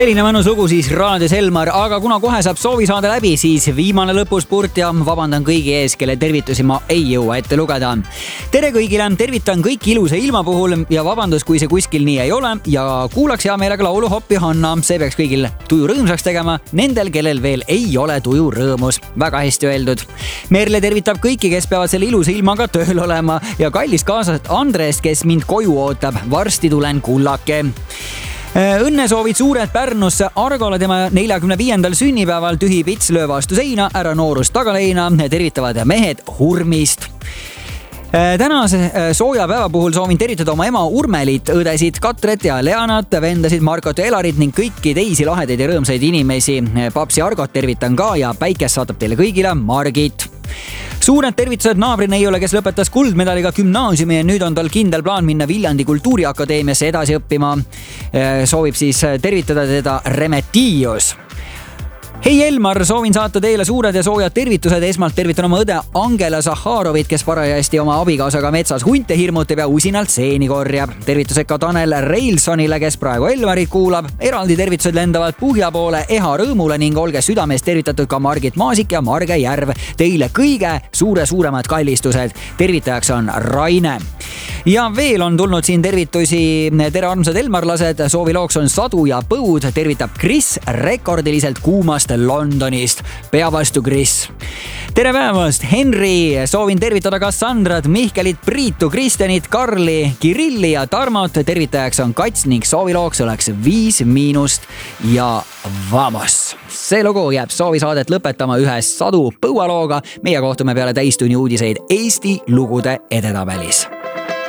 Selline mõnus lugu siis raadios Elmar, aga kuna kohe saab soovi saada läbi, siis viimane lõpuspurt ja vabandan kõigi ees, kelle tervitusi ma ei jõua ette lugeda. Tere kõigile, tervitan kõiki ilusa ilma puhul ja vabandust, kui see kuskil nii ei ole ja kuulaks hea meelega laulu Hoppi Hanna. See peaks kõigil tuju rõõmsaks tegema, nendel, kellel veel ei ole tuju rõõmus. Väga hästi öeldud. Merle tervitab kõiki, kes peavad selle ilusa ilmaga tööl olema ja kallis kaasast Andres, kes mind koju ootab. Varsti tulen kullake. Õnnesoovid suured Pärnusse Argole tema 45. sünnipäeval, tühi pits löö vastu seina, ära noorust tagaleina, tervitavad mehed Hurmist. Tänase sooja päeva puhul soovin tervitada oma ema Urmelit, õdesid Katret ja Leanat, vendasid Margot ja Elarit ning kõiki teisi lahedaid ja rõõmsaid inimesi. Papsi Argot tervitan ka ja päikest saatab teile kõigile Margit. Suured tervitused naabrineiule, kes lõpetas kuldmedaliga gümnaasiumi ja nüüd on tal kindel plaan minna Viljandi Kultuuriakadeemiasse edasi õppima. Soovib siis tervitada teda Remetiios. Hei Elmar, soovin saata teile suured ja soojad tervitused. Esmalt tervitan oma õde Angela Zaharovit, kes parajasti oma abikaasaga metsas hunte hirmutab ja usinalt seeni korjab. Tervitused ka Tanel Reilsonile, kes praegu Elmarit kuulab. Eraldi tervitused lendavad Puhja poole Eha Rõõmule ning olge südamest tervitatud ka Margit Maasik ja Marge Järv. Teile kõige suuremad kallistused. Tervitajaks on Raine. Ja veel on tulnud siin tervitusi. Tere armsad elmarlased, soovilooks on Sadu ja Põud. Tervitab Chris rekordiliselt kuumast Londonist. Pea vastu, Chris. Tere päevast, Henri. Soovin tervitada Kassandrat, Mihkelit, Priitu, Kristjanit, Karli, Kirilli ja Tarmot. Tervitajaks on Kats ning soovilooks oleks 5- ja vamos. See lugu jääb soovisaadet lõpetama ühe Sadu Põualooga. Meie kohtume peale täistunni uudiseid Eesti lugude edetabelis.